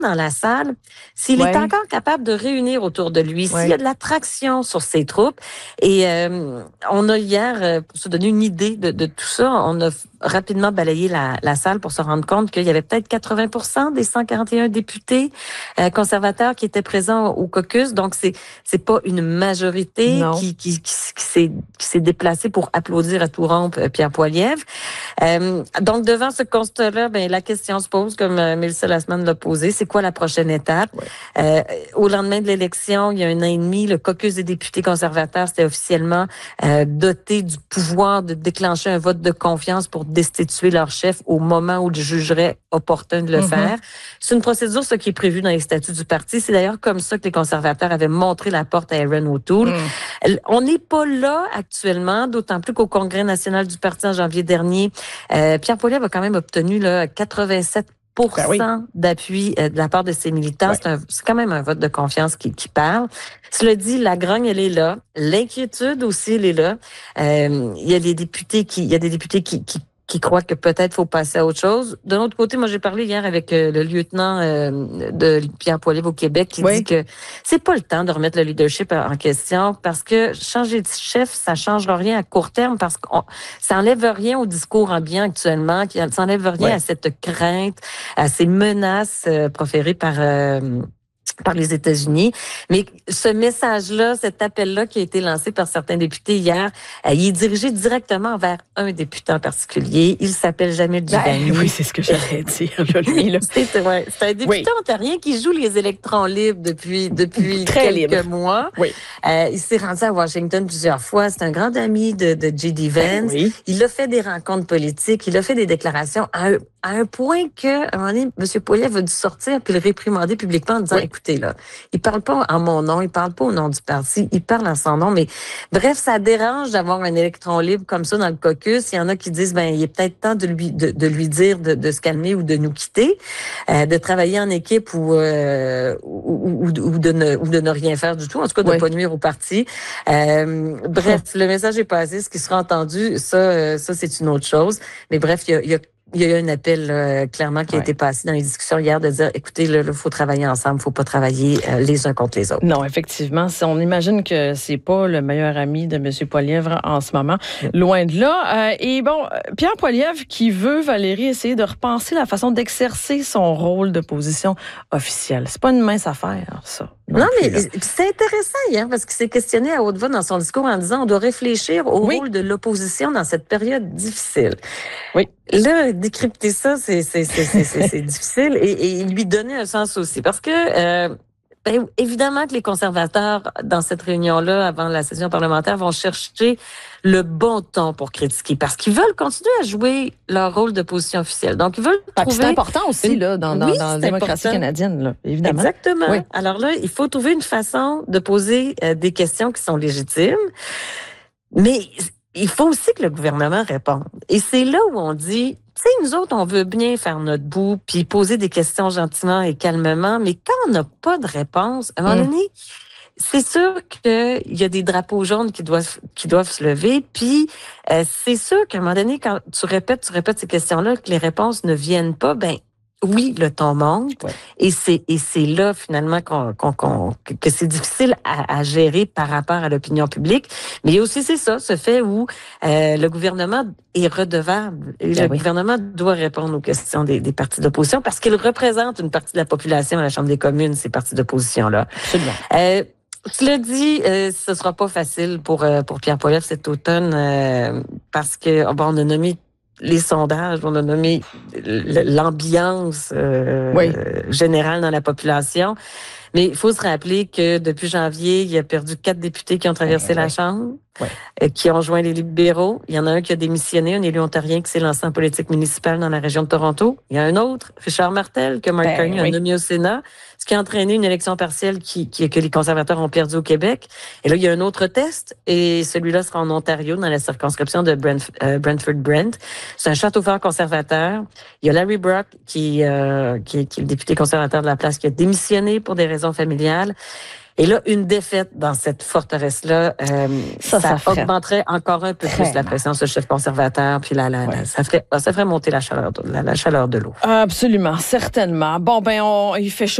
dans la salle, s'il est encore capable de réunir autour de lui, s'il y a de l'attraction sur ses troupes. Et on a hier, pour se donner une idée de tout ça, on a rapidement balayé la salle pour se rendre compte qu'il y avait peut-être 80% des 141 députés conservateurs qui étaient présents au caucus. Donc, c'est pas une majorité qui s'est déplacée pour applaudir à tout rompre Pierre Poilievre. Donc, devant ce constat-là, la question se pose, comme Mélissa Lasman l'a posé, c'est quoi la prochaine étape? Au lendemain de l'élection, il y a 1 an et demi, le caucus des députés conservateurs s'était officiellement doté du pouvoir de déclencher un vote de confiance pour destituer leur chef au moment où il jugerait opportun de le faire. C'est une procédure, ce qui est prévu dans les statuts du parti. C'est d'ailleurs comme ça que les conservateurs avaient montré la porte à Erin O'Toole. On n'est pas là actuellement, d'autant plus qu'au Congrès national du parti en janvier dernier, Pierre Poilievre a quand même obtenu 87% d'appui de la part de ses militants. C'est quand même un vote de confiance qui parle. Cela dit, la grogne, elle est là. L'inquiétude aussi, elle est là. Il y a des députés qui croient que peut-être faut passer à autre chose. D'un autre côté, moi, j'ai parlé hier avec le lieutenant de Pierre Poilievre au Québec qui dit que c'est pas le temps de remettre le leadership en question parce que changer de chef, ça change rien à court terme parce que ça enlève rien au discours ambiant actuellement, ça enlève rien à cette crainte, à ces menaces proférées par les États-Unis. Mais ce message-là, cet appel-là qui a été lancé par certains députés hier, il est dirigé directement vers un député en particulier. Il s'appelle Jamil Djibani. Oui, c'est ce que j'allais dire, lui. C'est un député ontarien qui joue les électrons libres depuis quelques mois. Il s'est rendu à Washington plusieurs fois. C'est un grand ami de J.D. Vance. Il a fait des rencontres politiques. Il a fait des déclarations à un point que, à un moment donné, M. Poilievre a dû sortir puis le réprimander publiquement en disant, écoutez, là, il parle pas en mon nom, il parle pas au nom du parti, il parle en son nom, mais bref, ça dérange d'avoir un électron libre comme ça dans le caucus. Il y en a qui disent, il est peut-être temps de lui dire de se calmer ou de nous quitter, de travailler en équipe ou de ne rien faire du tout, en tout cas de pas nuire au parti. Bref, le message est passé, ce qui sera entendu, ça c'est une autre chose. Mais bref, il y a eu un appel clairement qui a été passé dans les discussions hier de dire, écoutez, il faut travailler ensemble, il faut pas travailler les uns contre les autres. Non, effectivement, on imagine que c'est pas le meilleur ami de M. Poilievre en ce moment, loin de là. Et bon, Pierre Poilievre qui veut, Valérie, essayer de repenser la façon d'exercer son rôle d'opposition officielle. C'est pas une mince affaire, ça. Non, mais c'est intéressant hier parce qu'il s'est questionné à haute voix dans son discours en disant on doit réfléchir au rôle de l'opposition dans cette période difficile. Là, décrypter ça, c'est difficile et lui donner un sens aussi parce que évidemment que les conservateurs, dans cette réunion-là, avant la session parlementaire, vont chercher le bon ton pour critiquer parce qu'ils veulent continuer à jouer leur rôle d'opposition officielle. Donc, ils veulent trouver... C'est important aussi là, dans la démocratie canadienne, là, évidemment. Exactement. Alors là, il faut trouver une façon de poser des questions qui sont légitimes, mais il faut aussi que le gouvernement réponde. Et c'est là où on dit... Tu sais, nous autres, on veut bien faire notre bout, puis poser des questions gentiment et calmement, mais quand on n'a pas de réponse, à un moment donné, c'est sûr qu'il y a des drapeaux jaunes qui doivent se lever, puis c'est sûr qu'à un moment donné, quand tu répètes ces questions-là, que les réponses ne viennent pas, oui, le ton monte, et c'est là finalement que c'est difficile à gérer par rapport à l'opinion publique. Mais aussi c'est ça, ce fait où le gouvernement est redevable. Et le gouvernement doit répondre aux questions des partis d'opposition parce qu'il représente une partie de la population à la Chambre des communes, ces partis d'opposition-là. Absolument. Cela dit, ce sera pas facile pour Pierre Poilievre cet automne parce que on a nommé les sondages, on a nommé l'ambiance générale dans la population. Mais il faut se rappeler que depuis janvier, il a perdu 4 députés qui ont traversé la Chambre, qui ont joint les libéraux. Il y en a un qui a démissionné, un élu ontarien qui s'est lancé en politique municipale dans la région de Toronto. Il y a un autre, Richard Martel, que Mark Carney a nommé au Sénat, ce qui a entraîné une élection partielle que les conservateurs ont perdu au Québec. Et là, il y a un autre test, et celui-là sera en Ontario, dans la circonscription de Brantford-Brent. C'est un château fort conservateur. Il y a Larry Brock, qui est le député conservateur de la place, qui a démissionné pour des raisons familiales. Et là, une défaite dans cette forteresse-là, ça augmenterait encore un peu plus la pression sur le chef conservateur, puis ça ferait monter la chaleur de l'eau. Absolument, certainement. Bon, il fait chaud.